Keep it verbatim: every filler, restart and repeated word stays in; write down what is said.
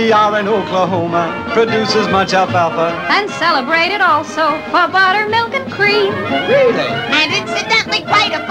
We are in Oklahoma, produces much alfalfa. And celebrated also for buttermilk and cream. Really? And incidentally quite a